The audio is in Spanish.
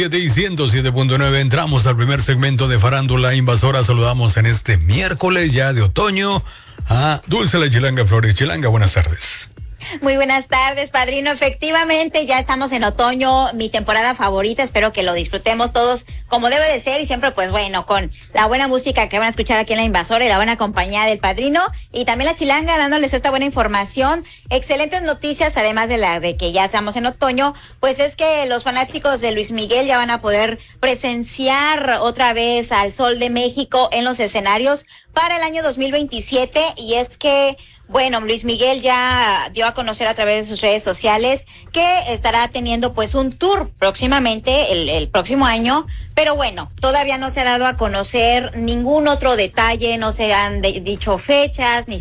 107.9, entramos al primer segmento de Farándula Invasora. Saludamos en este miércoles ya de otoño a Dulce la Chilanga Flores. Chilanga, buenas tardes. Muy buenas tardes, padrino. Efectivamente, ya estamos en otoño, mi temporada favorita. Espero que lo disfrutemos todos como debe de ser y siempre, pues bueno, con la buena música que van a escuchar aquí en La Invasora y la buena compañía del padrino y también la Chilanga dándoles esta buena información. Excelentes noticias, además de que ya estamos en otoño, pues es que los fanáticos de Luis Miguel ya van a poder presenciar otra vez al Sol de México en los escenarios para el año 2027 y es que bueno, Luis Miguel ya dio a conocer a través de sus redes sociales que estará teniendo pues un tour próximamente, el próximo año, pero bueno, todavía no se ha dado a conocer ningún otro detalle, no se han dicho fechas, ni